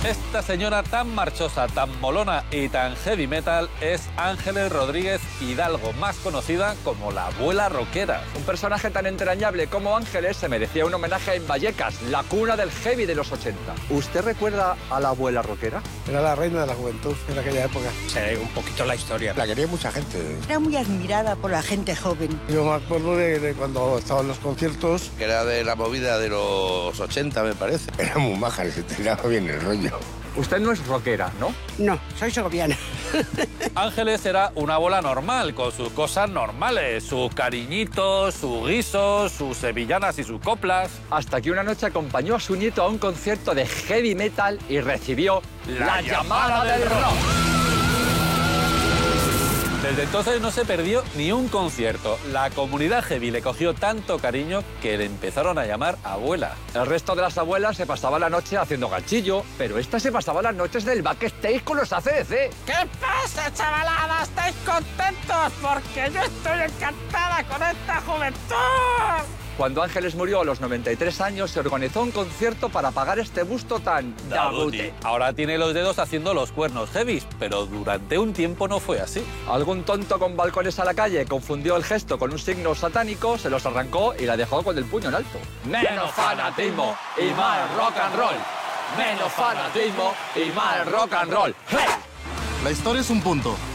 Esta señora tan marchosa, tan molona y tan heavy metal es Ángeles Rodríguez Hidalgo, más conocida como la abuela rockera. Un personaje tan entrañable como Ángeles se merecía un homenaje en Vallecas, la cuna del heavy de los 80. ¿Usted recuerda a la abuela rockera? Era la reina de la juventud en aquella época. Sé un poquito la historia. La quería mucha gente. Era muy admirada por la gente joven. Yo me acuerdo de cuando estaban los conciertos. Que era de la movida de los 80, me parece. Era muy maja, se tiraba bien el rollo. Usted no es rockera, ¿no? No, soy segoviana. Ángeles era una abuela normal, con sus cosas normales, sus cariñitos, sus guisos, sus sevillanas y sus coplas. Hasta que una noche acompañó a su nieto a un concierto de heavy metal y recibió la llamada del rock. Desde entonces no se perdió ni un concierto. La comunidad heavy le cogió tanto cariño que le empezaron a llamar abuela. El resto de las abuelas se pasaba la noche haciendo ganchillo, pero esta se pasaba las noches del backstage con los AC/DC. ¿Qué pasa, chavalada? ¿Estáis contentos? Porque yo estoy encantada con esta juventud. Cuando Ángeles murió a los 93 años, se organizó un concierto para pagar este busto tan dabuti. Ahora tiene los dedos haciendo los cuernos heavies, pero durante un tiempo no fue así. Algún tonto con balcones a la calle confundió el gesto con un signo satánico, se los arrancó y la dejó con el puño en alto. Menos fanatismo y más rock and roll. Menos fanatismo y más rock and roll. ¡Hey! La historia es un punto.